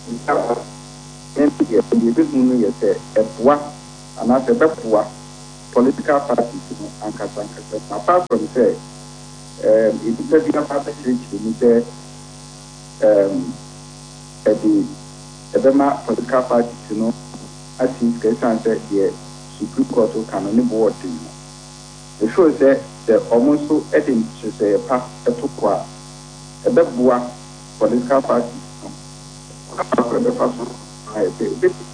the business yes a boa and as a bepoa political parties and apart from say it is a party which say at the political parties as is concerned the Supreme Court can only board the show say the almost so eating to say a path a bepoa political parties.